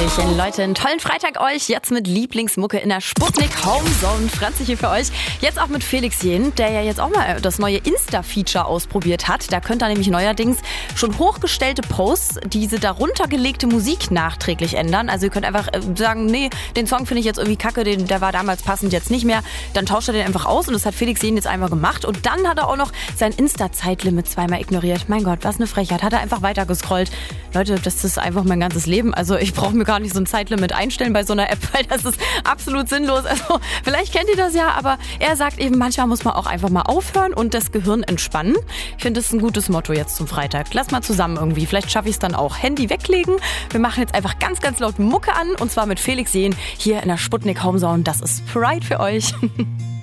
Hallöchen, Leute, einen tollen Freitag euch. Jetzt mit Lieblingsmucke in der Sputnik Homezone. Franzi hier für euch. Jetzt auch mit Felix Jähn, der ja jetzt auch mal das neue Insta-Feature ausprobiert hat. Da könnt ihr nämlich neuerdings schon hochgestellte Posts, diese darunter gelegte Musik nachträglich ändern. Also ihr könnt einfach sagen, nee, den Song finde ich jetzt irgendwie kacke, der war damals passend, jetzt nicht mehr. Dann tauscht er den einfach aus und das hat Felix Jähn jetzt einmal gemacht. Und dann hat er auch noch sein Insta-Zeitlimit zweimal ignoriert. Mein Gott, was eine Frechheit. Hat er einfach weiter gescrollt. Leute, das ist einfach mein ganzes Leben. Also ich brauche mir gar nicht so ein Zeitlimit einstellen bei so einer App, weil das ist absolut sinnlos. Also vielleicht kennt ihr das ja, aber er sagt eben, manchmal muss man auch einfach mal aufhören und das Gehirn entspannen. Ich finde, das ist ein gutes Motto jetzt zum Freitag. Lass mal zusammen irgendwie. Vielleicht schaffe ich es dann auch. Handy weglegen. Wir machen jetzt einfach ganz, ganz laut Mucke an und zwar mit Felix Jähn hier in der Sputnik Homezone. Das ist Pride für euch.